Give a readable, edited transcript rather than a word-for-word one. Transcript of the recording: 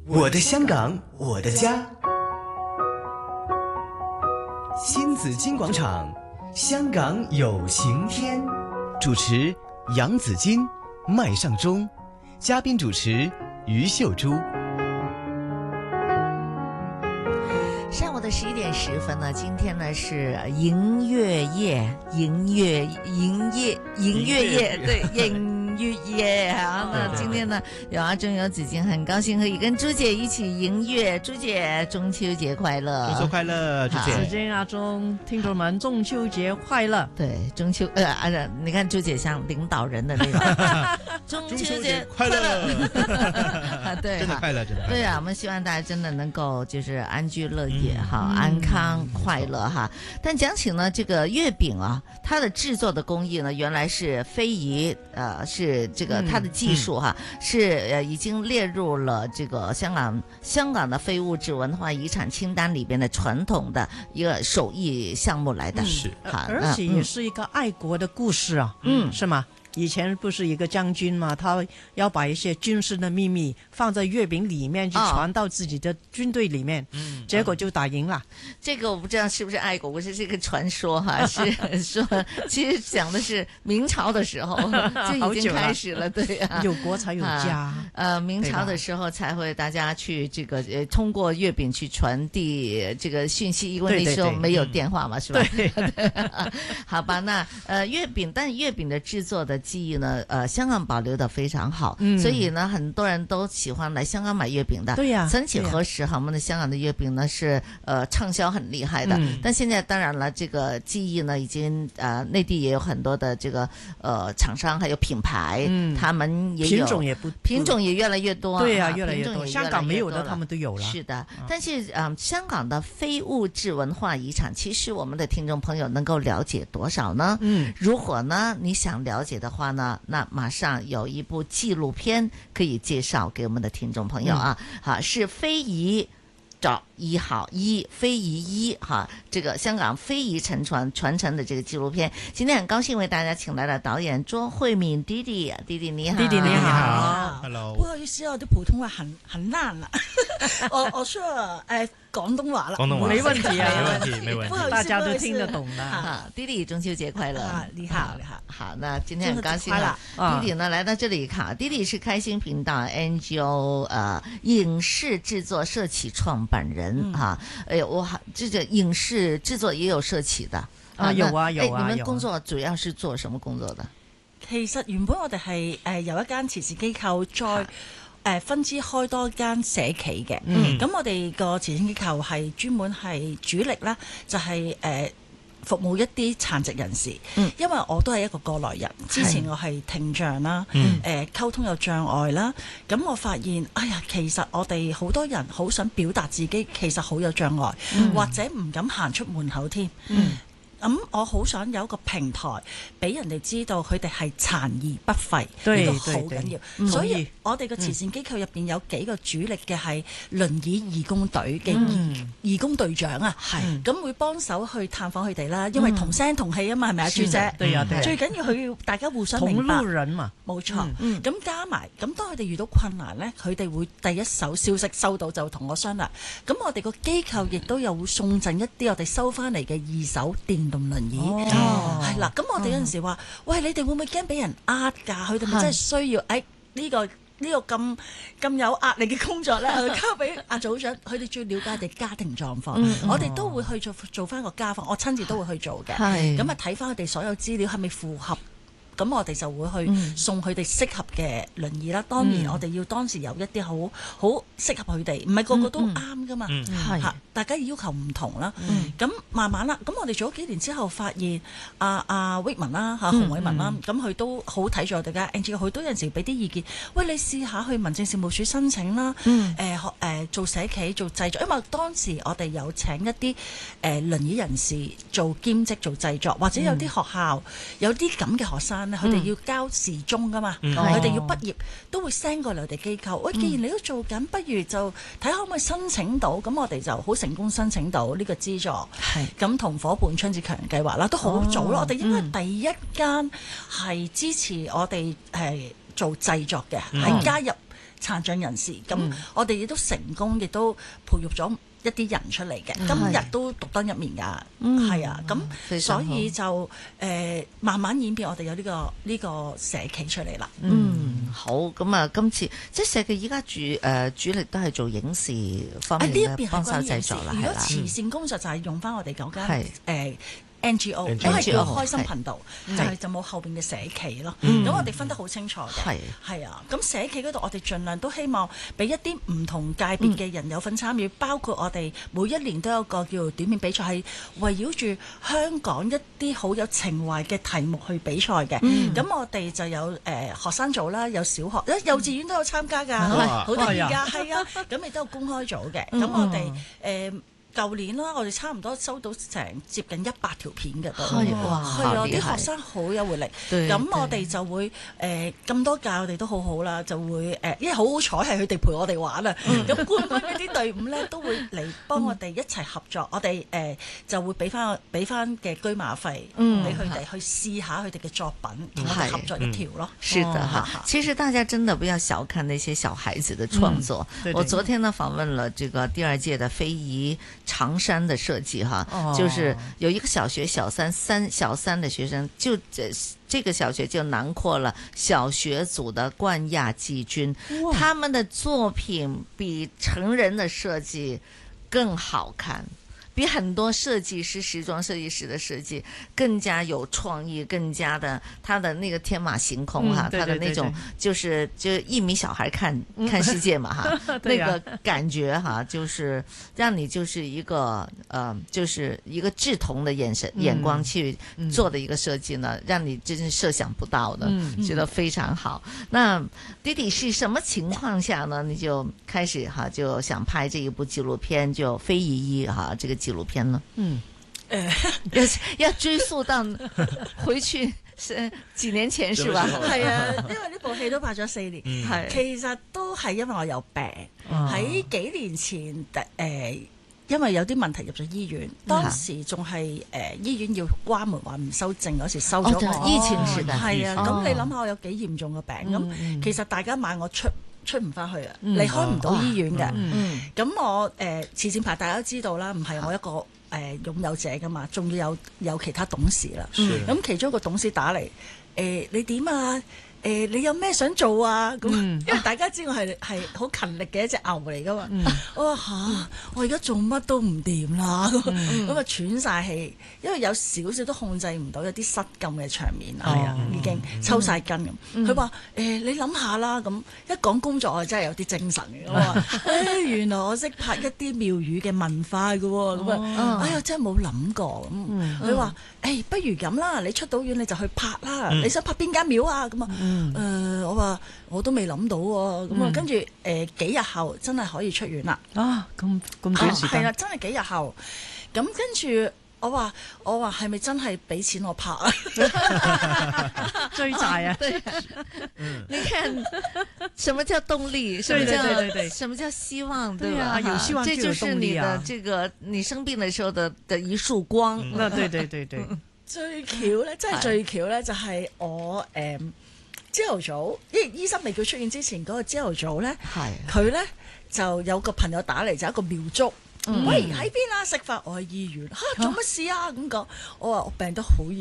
我的香港，我的家。新紫金广场，香港有晴天。主持杨紫金、麦尚中，嘉宾主持于秀珠。 上午的11点10分呢，今天呢是迎月夜，迎月夜，对，迎月夜啊。那今天呢，有阿中有紫金，很高兴可以跟朱姐一起迎月。朱姐，中秋节快乐！ 中秋快乐，朱姐。 紫金阿中，听众们，中秋节快乐！ 对，中秋你看朱姐像领导人的那个中秋节快乐，对， 真的快乐，真的快乐。 对啊，我们希望大家真的能够就是安居乐业哈，安康快乐哈。但讲起呢，这个月饼啊，它的制作的工艺呢，原来是非遗，是这个它的技术哈，是已经列入了这个香港的非物质文化遗产清单里边的传统的一个手艺项目来的， 是哈， 而且也是一个爱国的故事啊，是吗？以前不是一个将军嘛，他要把一些军事的秘密放在月饼里面，去传到自己的军队里面，结果就打赢了。 这个我不知道是不是爱国，不是这个传说哈，是说其实讲的是明朝的时候就已经开始了，对啊， 有国才有家。 明朝的时候才会大家去这个通过月饼去传递这个讯息，因为那时候没有电话嘛，是吧？对，好吧，那月饼，但月饼的制作的技艺呢，香港保留的非常好，所以呢，很多人都喜欢来香港买月饼的。 对呀， 曾几何时哈，我们的香港的月饼呢是畅销很厉害的，但现在当然了，这个技艺呢已经内地也有很多的这个厂商还有品牌，他们也有品种也越来越多， 对呀，越来越多，香港没有的他们都有了。 是的，但是香港的非物质文化遗产，其实我们的听众朋友能够了解多少呢？如果呢你想了解的话呢，那马上有一部纪录片可以介绍给我们的听众朋友啊，好，是非遗找一好一非遗一哈，这个香港非遗传承的这个纪录片，今天很高兴为大家请来了导演卓慧敏弟弟你好， 弟弟你好 ，Hello， 不好意思，我的普通話很爛啦，我說廣東話啦， 廣東話沒問題啊， 沒問題， 大家都聽得懂的。 弟弟中秋節快樂， 你好， 好，那今天很高興了，弟弟呢來到這裡看，弟弟是開心頻道 NGO 影視製作社企創辦人哈，哎呦，我這個影視製作也有社企的有啊， 你們工作主要是做什麼工作的？ 其實原本我哋係由一間慈善機構再分支開多間社企嘅，咁我哋個慈善機構係專門係主力啦，就係服務一啲殘疾人士，因為我都係一個過來人，之前我係聽障啦，溝通有障礙啦，咁我發現，哎呀，其實我哋好多人好想表達自己，其實好有障礙，或者唔敢行出門口添。咁我好想有一個平台俾人哋知道佢哋係殘而不廢，呢個好緊要。所以我哋個慈善機構入邊有幾個主力嘅係輪椅義工隊嘅義工隊長啊，咁會幫手去探訪佢哋啦，因為同聲同氣啊嘛，係咪啊，朱姐？ 對啊， 最緊要佢大家互相明白。 同路人嘛， 冇錯。咁加埋，咁當佢哋遇到困難咧，佢哋會第一手消息收到就同我商量。咁我哋個機構亦都有會送贈一啲我哋收翻嚟嘅二手電動輪椅，係啦。咁我哋有陣時話，喂，你哋會唔會驚俾人呃㗎？佢哋咪真係需要呢個咁有壓力嘅工作咧，交俾阿組長，佢哋最了解你家庭狀況。我哋都會去做翻個家訪，我親自都會去做嘅。咁啊睇翻佢哋所有資料係咪符合？咁我哋就會去送佢哋適合嘅輪椅啦。當然我哋要當時有一啲好適合佢哋，唔係個個都啱噶嘛。大家要求唔同啦。咁慢慢啦，咁我哋做咗幾年之後，發現阿 Wickman 啦，洪偉文啦，咁佢都好睇住我哋嘅 NGO，佢都有陣時俾啲意見。喂，你試下去民政事務處申請啦。做社企做製作，因為當時我哋有請一啲輪椅人士做兼職做製作，或者有啲學校有啲咁嘅學生。佢哋要交時鐘噶嘛，佢哋要畢業都會 send 過嚟我哋機構。喂，既然你都做緊，不如就睇下可唔可以申請到。咁我哋就好成功申請到呢個資助。咁同伙伴春節強人計劃啦，都好早咯。我哋應該第一間係支持我哋做製作嘅，係加入殘障人士，咁我哋亦都成功，亦都培育咗一啲人出嚟嘅，今日都獨當一面㗎，係啊，咁所以就慢慢演變，我哋有呢個社企出嚟啦。 好，咁啊，今次即係社企依家主力都係做影視方面嘅幫手製作啦， 如果慈善工作就係用翻我哋嗰間NGO 都係叫開心頻道，就冇後邊嘅社企咯。咁我哋分得好清楚嘅，係啊。咁社企嗰度我哋盡量都希望俾一啲唔同界別嘅人有份參與，包括我哋每一年都有個叫短片比賽，係圍繞住香港一啲好有情懷嘅題目去比賽嘅。咁我哋就有學生組啦，有小學、幼稚園都有參加㗎，好得意㗎，係啊。咁亦都有公開組嘅。咁我哋舊年啦，我哋差唔多收到成接近100條片嘅都，係啊，啲學生好有活力。咁我哋就會咁多屆，我哋都好好啦，就會因為好好彩係佢哋陪我哋玩啊。咁冠軍嗰啲隊伍咧都會嚟幫我哋一齊合作，我哋就會俾翻嘅居馬費俾佢哋去試下佢哋嘅作品，同我哋合作一條咯。 是的哈，其實大家真的不要小看那些小孩子的創作。我昨天呢訪問了這個第2屆的非遺長衫的設計哈，就是有一個小學小三的學生，就這個小學就囊括了小學組的冠亞季軍，他們的作品比成人的設計更好看，比很多設計師、時裝設計師的設計更加有創意，更加的他的那個天馬行空哈，他的那種就1米小孩看世界嘛哈，那個感覺哈，就是讓你就是一個就是一個志同的眼光去做的一個設計呢，讓你真是設想不到的，覺得非常好。那弟弟是什麼情況下呢？你就開始哈就想拍這一部紀錄片，就非遺哈這個紀錄片呢？要追溯到回去幾年前是吧？ 係啊，因為呢部戲都拍咗4年，其實都係因為我有病，喺幾年前因為有啲問題入咗醫院，當時仲係醫院要關門話唔收症嗰時收咗我， 疫情時代係啊，咁你諗下我有幾嚴重嘅病，咁其實大家買我出唔翻去啊，離開唔到醫院嘅，咁我慈善牌大家都知道啦，唔係我一個擁有者噶嘛，仲要有其他董事啦，咁其中一個董事打嚟，你點啊？你有咩想做啊？咁，因為大家知我係好勤力嘅一隻牛嚟噶嘛。我話吓，我而家做乜都唔掂啦，咁啊喘晒氣，因為有少少都控制唔到，有啲失禁嘅場面啊，已經抽晒筋咁。佢話你諗下啦，咁一講工作我真係有啲精神嘅。我話原來我識拍一啲廟宇嘅文化㗎喎，咁啊，哎呀真係冇諗過咁。佢話不如咁啦，你出到院你就去拍啦，你想拍邊間廟啊？咁啊。我話我都未諗到喎，咁啊跟住幾日後真係可以出院啦。 啊，咁短時間係啦，真係幾日後。咁跟住我話係咪真係俾錢我拍啊？ 追債啊！ 你看什麼叫動力？什麼叫希望？對吧？ 有希望就有動力啊！ 這就是你的這個你生病的時候的一束光。 對。 最巧咧，真係最巧咧，就係我朝頭早，因為醫生未叫出院之前嗰個朝頭早咧，佢咧就有個朋友打嚟，就一個廟祝，喂喺邊啊？食飯，我喺醫院，做乜事啊？咁講，我話我病得好嚴